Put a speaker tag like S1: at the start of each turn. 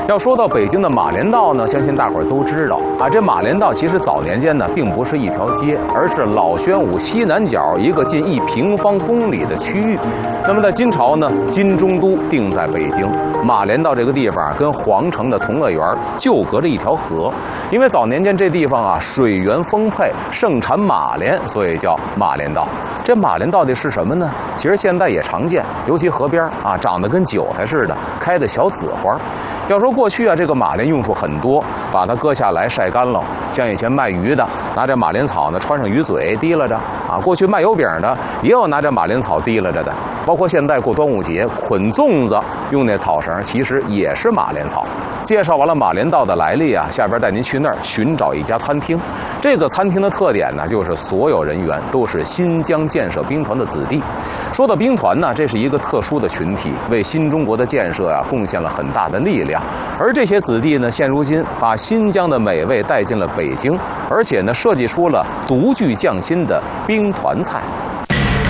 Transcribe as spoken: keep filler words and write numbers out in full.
S1: 要说到北京的马连道呢，相信大伙儿都知道啊。这马连道其实早年间呢，并不是一条街，而是老宣武西南角一个近一平方公里的区域。那么在金朝呢，金中都定在北京，马连道这个地方跟皇城的同乐园就隔着一条河。因为早年间这地方啊水源丰沛，盛产马莲，所以叫马连道。这马莲到底是什么呢？其实现在也常见，尤其河边啊，长得跟韭菜似的，开的小紫花。要说过去啊，这个马莲用处很多，把它割下来晒干了，像以前卖鱼的拿这马莲草呢穿上鱼嘴提拉着啊，过去卖油饼的也有拿这马莲草提拉着的，包括现在过端午节捆粽子用那草绳，其实也是马莲草。介绍完了马连道的来历啊，下边带您去那儿寻找一家餐厅。这个餐厅的特点呢，就是所有人员都是新疆建设兵团的子弟。说到兵团呢，这是一个特殊的群体，为新中国的建设啊贡献了很大的力量。而这些子弟呢，现如今把新疆的美味带进了北京，而且呢，设计出了独具匠心的兵团菜。